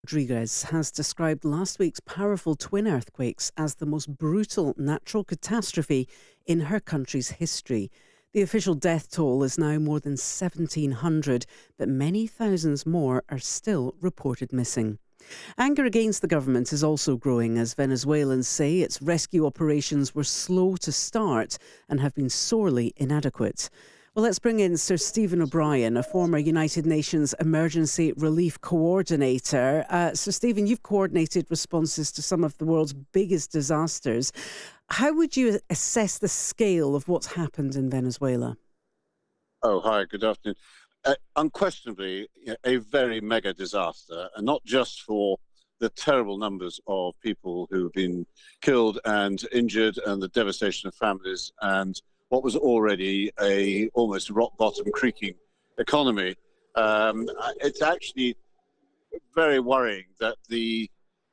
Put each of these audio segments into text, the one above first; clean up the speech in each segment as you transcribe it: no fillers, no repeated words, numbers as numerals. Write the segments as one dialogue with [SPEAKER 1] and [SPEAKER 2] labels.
[SPEAKER 1] Rodriguez has described last week's powerful twin earthquakes as the most brutal natural catastrophe in her country's history. The official death toll is now more than 1,700, but many thousands more are still reported missing. Anger against the government is also growing as Venezuelans say its rescue operations were slow to start and have been sorely inadequate. Well, let's bring in Sir Stephen O'Brien, a former United Nations Emergency Relief Coordinator. Sir Stephen, you've coordinated responses to some of the world's biggest disasters. How would you assess the scale of what's happened in Venezuela?
[SPEAKER 2] Oh, hi, good afternoon. Unquestionably, a very mega disaster, and not just for the terrible numbers of people who've been killed and injured and the devastation of families and what was already a almost rock bottom creaking economy. It's actually very worrying that the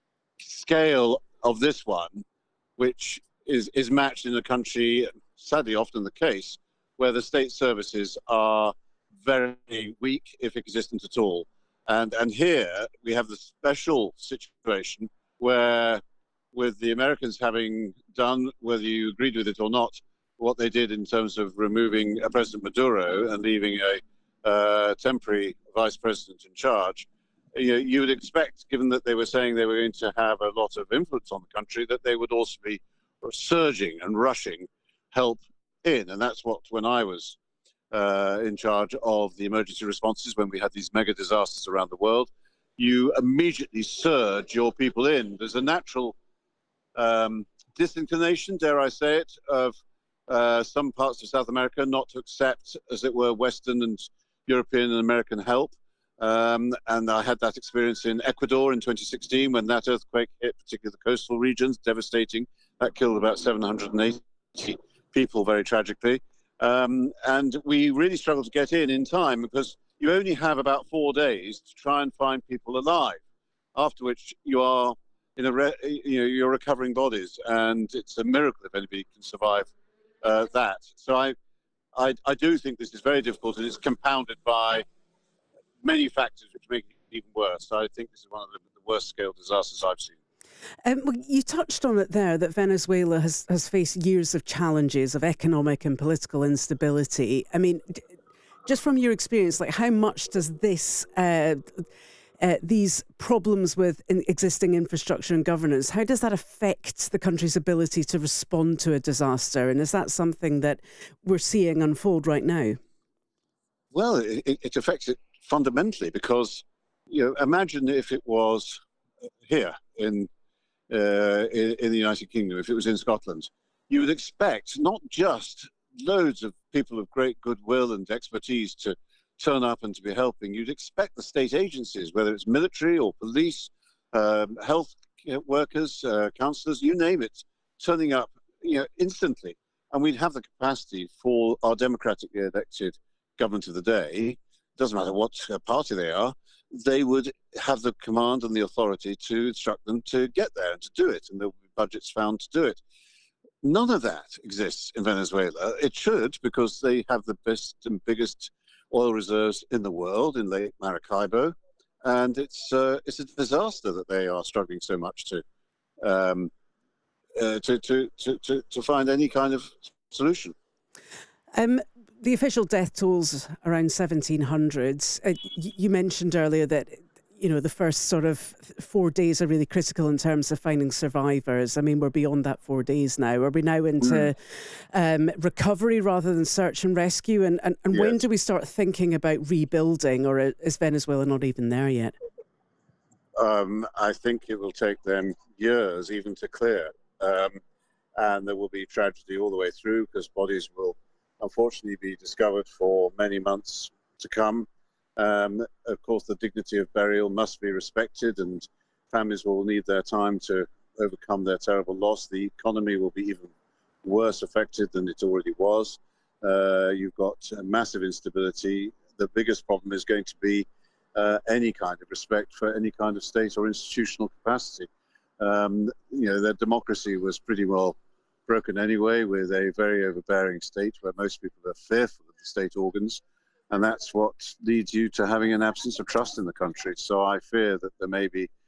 [SPEAKER 2] scale of this one, which is matched in a country, sadly often the case, where the state services are very weak, if existent at all. And here we have the special situation where, with the Americans having done, whether you agreed with it or not, what they did in terms of removing President Maduro and leaving a temporary vice president in charge, you would expect, given that they were saying they were going to have a lot of influence on the country, that they would also be surging and rushing help in. And that's what, when I was in charge of the emergency responses, when we had these mega disasters around the world, you immediately surge your people in. There's a natural disinclination, dare I say it, of some parts of South America not to accept, as it were, Western and European and American help. And I had that experience in Ecuador in 2016 when that earthquake hit, particularly the coastal regions, devastating. That killed about 780 people, very tragically. And we really struggled to get in time because you only have about 4 days to try and find people alive, after which you are in you're recovering bodies, and it's a miracle if anybody can survive that. So I do think this is very difficult, and it's compounded by many factors which make it even worse. I think this is one of the worst scale disasters I've seen.
[SPEAKER 1] Well, you touched on it there that Venezuela has faced years of challenges of economic and political instability. I mean, just from your experience, like how much does these problems with existing infrastructure and governance, how does that affect the country's ability to respond to a disaster? And is that something that we're seeing unfold right now?
[SPEAKER 2] Well, it affects it fundamentally because, imagine if it was here in the United Kingdom, if it was in Scotland, you would expect not just loads of people of great goodwill and expertise to turn up and to be helping. You'd expect the state agencies, whether it's military or police, health workers, councillors, you name it, turning up, instantly. And we'd have the capacity for our democratically elected government of the day, doesn't matter what party they are, they would have the command and the authority to instruct them to get there and to do it, and there will be budgets found to do it. None of that exists in Venezuela. It should, because they have the best and biggest oil reserves in the world in Lake Maracaibo, and it's a disaster that they are struggling so much um, to find any kind of solution.
[SPEAKER 1] Um, the official death toll's around 1,700. You mentioned earlier that, the first sort of 4 days are really critical in terms of finding survivors. I mean, we're beyond that 4 days now. Are we now into recovery rather than search and rescue? And
[SPEAKER 2] Yes.
[SPEAKER 1] when do we start thinking about rebuilding, or is Venezuela not even there yet?
[SPEAKER 2] I think it will take them years even to clear. And there will be tragedy all the way through because bodies will unfortunately be discovered for many months to come. Of course, the dignity of burial must be respected, and families will need their time to overcome their terrible loss. The economy will be even worse affected than it already was. You've got massive instability. The biggest problem is going to be any kind of respect for any kind of state or institutional capacity. Their democracy was pretty well broken anyway, with a very overbearing state where most people are fearful of the state organs. And that's what leads you to having an absence of trust in the country. So I fear that there may be